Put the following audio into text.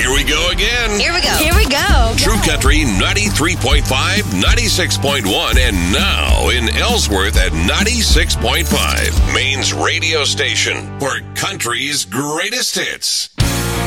Here we go again. Here we go. Here we go. True Country 93.5, 96.1, and now in Ellsworth at 96.5. Maine's radio station for country's greatest hits.